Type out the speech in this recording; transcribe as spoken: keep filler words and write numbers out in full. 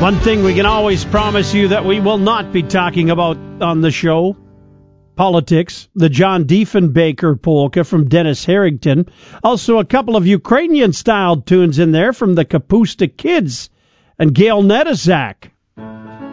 One thing we can always promise you that we will not be talking about on the show: politics. The John Diefenbaker polka from Dennis Harrington. Also a couple of Ukrainian-styled tunes in there from the Kapusta Kids and Gail Netizak.